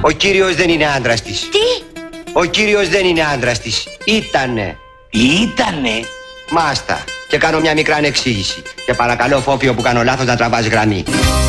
Ο κύριος δεν είναι άντρας της. Τι? Ο κύριος δεν είναι άντρας της. Ήτανε. Ήτανε. Μάστα. Και κάνω μια μικρή ανεξήγηση. Και παρακαλώ Φόφιο που κάνω λάθος να τραβάς γραμμή.